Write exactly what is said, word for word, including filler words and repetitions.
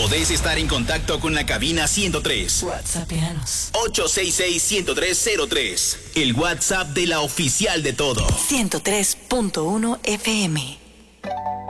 Podés estar en contacto con la cabina ciento tres. WhatsAppianos. ocho seis seis, ciento tres cero tres. El WhatsApp de la oficial de todo. ciento tres punto uno F M.